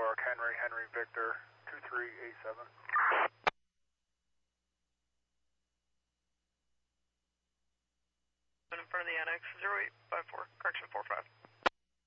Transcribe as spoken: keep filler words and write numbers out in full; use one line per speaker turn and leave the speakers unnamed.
Arc Henry, Henry Victor, two three eight seven.
In front of the annex, zero eight five four, correction four five.